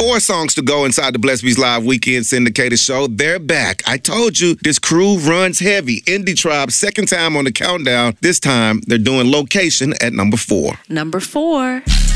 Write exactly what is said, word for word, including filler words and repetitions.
four songs to go inside the Blessed Beats Live Weekend Syndicated Show. They're back. I told you this crew runs heavy. Indie Tribe, second time on the countdown. This time, they're doing Location at number four. Number four.